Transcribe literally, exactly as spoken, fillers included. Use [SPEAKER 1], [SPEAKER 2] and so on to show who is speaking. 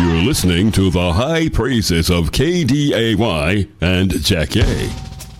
[SPEAKER 1] You're listening to the high praises of K D A Y and Jack A.